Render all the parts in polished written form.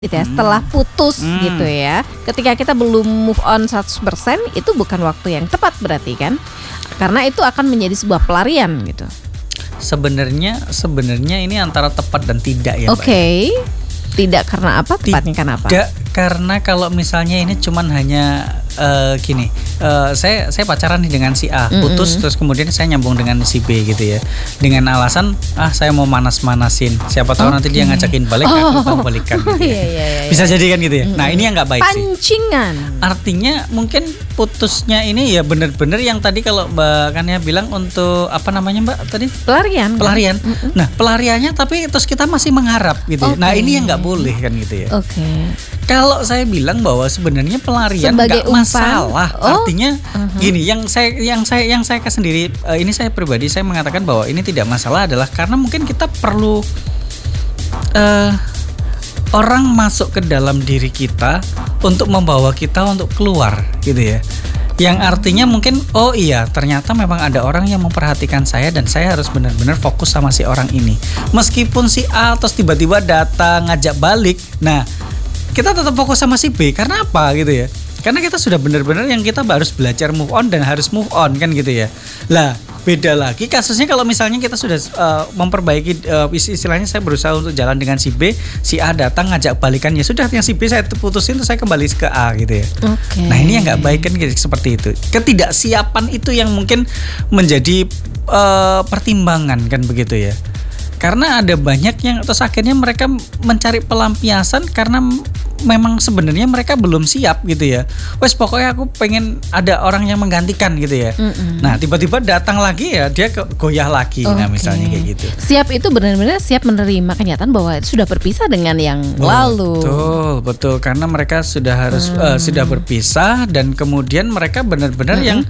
gitu ya, setelah putus gitu ya. Ketika kita belum move on 100%, itu bukan waktu yang tepat berarti kan? Karena itu akan menjadi sebuah pelarian gitu. Sebenarnya ini antara tepat dan tidak ya, Oke. Tidak karena apa? Tepatnya karena apa? Tidak karena kalau misalnya ini cuman hanya gini, saya pacaran nih dengan si A, putus terus kemudian saya nyambung dengan si B gitu ya, dengan alasan saya mau manas-manasin, siapa tahu nanti dia ngajakin balik, aku balikan gitu ya. Iya. Bisa jadi kan gitu ya. Nah ini yang nggak baik sih. Pancingan. Artinya mungkin putusnya ini ya benar-benar yang tadi kalau Mbak Kania bilang untuk apa namanya Mbak tadi? Pelarian. Nah pelariannya tapi terus kita masih mengharap gitu ya. Nah ini yang nggak boleh kan gitu ya. Oke. Kalau saya bilang bahwa sebenarnya pelarian nggak masalah, artinya gini, yang saya sendiri, ini saya pribadi saya mengatakan bahwa ini tidak masalah adalah karena mungkin kita perlu orang masuk ke dalam diri kita untuk membawa kita untuk keluar gitu ya. Yang artinya mungkin ternyata memang ada orang yang memperhatikan saya dan saya harus benar-benar fokus sama si orang ini. Meskipun si A terus tiba-tiba datang ngajak balik, nah kita tetap fokus sama si B karena apa gitu ya? Karena kita sudah benar-benar yang kita harus belajar move on dan harus move on kan gitu ya. Lah beda lagi kasusnya kalau misalnya kita sudah memperbaiki, istilahnya saya berusaha untuk jalan dengan si B, si A datang ngajak balikan, ya sudah yang si B saya putusin terus saya kembali ke A gitu ya. Okay. Nah ini yang nggak baik kan gitu, seperti itu. Ketidaksiapan itu yang mungkin menjadi pertimbangan kan begitu ya. Karena ada banyak yang terus akhirnya mereka mencari pelampiasan karena memang sebenarnya mereka belum siap gitu ya. Wes pokoknya aku pengen ada orang yang menggantikan gitu ya. Nah tiba-tiba datang lagi ya dia goyah lagi. Nah misalnya kayak gitu. Siap itu benar-benar siap menerima kenyataan bahwa sudah berpisah dengan yang lalu. Betul karena mereka sudah harus sudah berpisah dan kemudian mereka benar-benar yang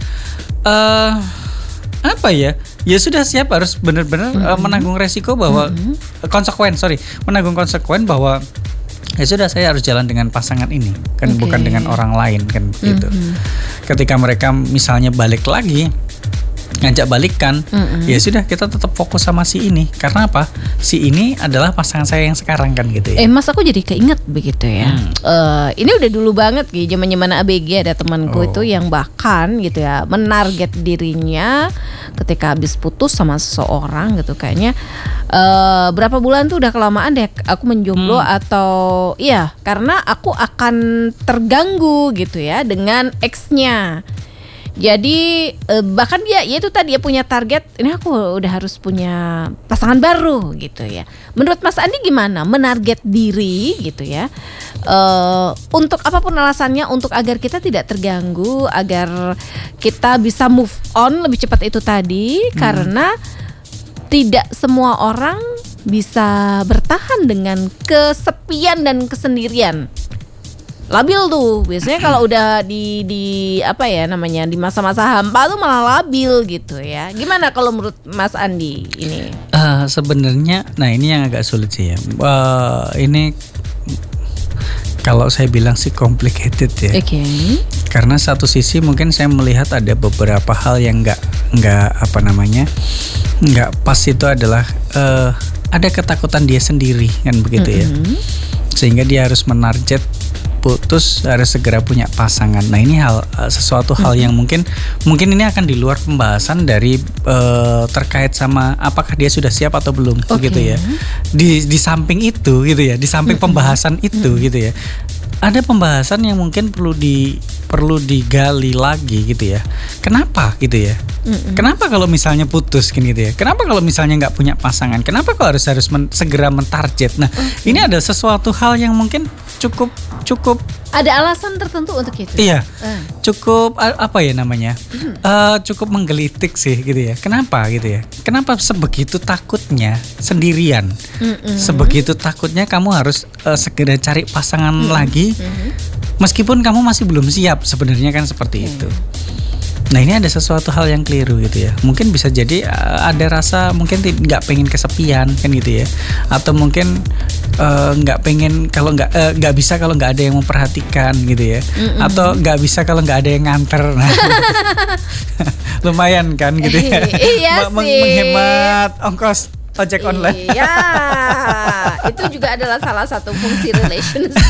ya sudah siap harus benar-benar menanggung resiko bahwa menanggung konsekuen bahwa ya sudah saya harus jalan dengan pasangan ini kan, bukan dengan orang lain kan begitu. Ketika mereka misalnya balik lagi ngajak balikan, ya sudah kita tetap fokus sama si ini. Karena apa? Si ini adalah pasangan saya yang sekarang kan gitu ya. Mas aku jadi keinget begitu ya. Ini udah dulu banget gitu, zaman ABG ada temanku itu yang bahkan gitu ya menarget dirinya ketika habis putus sama seseorang gitu, kayaknya berapa bulan tuh udah kelamaan deh aku menjomblo atau karena aku akan terganggu gitu ya dengan ex-nya. Jadi bahkan dia itu tadi dia punya target, ini aku udah harus punya pasangan baru gitu ya. Menurut Mas Andi gimana menarget diri gitu ya, untuk apapun alasannya, untuk agar kita tidak terganggu, agar kita bisa move on lebih cepat itu tadi. Karena tidak semua orang bisa bertahan dengan kesepian dan kesendirian. Labil tuh biasanya kalau udah di masa-masa hampa tuh malah labil gitu ya. Gimana kalau menurut Mas Andi ini? Sebenarnya ini yang agak sulit sih ya. Ini kalau saya bilang sih complicated ya. Karena satu sisi mungkin saya melihat ada beberapa hal yang nggak pas. Itu adalah ada ketakutan dia sendiri kan begitu ya. Sehingga dia harus menarget putus harus segera punya pasangan. Nah ini sesuatu hal yang mungkin ini akan di luar pembahasan dari terkait sama apakah dia sudah siap atau belum gitu ya. Di samping itu gitu ya, di samping pembahasan itu gitu ya, ada pembahasan yang mungkin perlu digali lagi gitu ya. Kenapa gitu ya? Kenapa kalau misalnya putus gitu ya? Kenapa kalau misalnya nggak punya pasangan? Kenapa kok harus segera mentarget? Nah, ini ada sesuatu hal yang mungkin cukup ada alasan tertentu untuk itu. Iya. Cukup cukup menggelitik sih gitu ya. Kenapa gitu ya? Kenapa sebegitu takutnya sendirian? Sebegitu takutnya kamu harus segera cari pasangan lagi meskipun kamu masih belum siap, sebenarnya kan seperti itu. Nah ini ada sesuatu hal yang keliru gitu ya. Mungkin bisa jadi ada rasa mungkin nggak pengen kesepian kan gitu ya. Atau mungkin nggak pengen kalau nggak bisa kalau nggak ada yang memperhatikan gitu ya. Atau nggak bisa kalau nggak ada yang nganter. Nah, lumayan kan gitu ya. Iya sih. Menghemat ongkos ojek online. Iya, itu juga adalah salah satu fungsi relationship.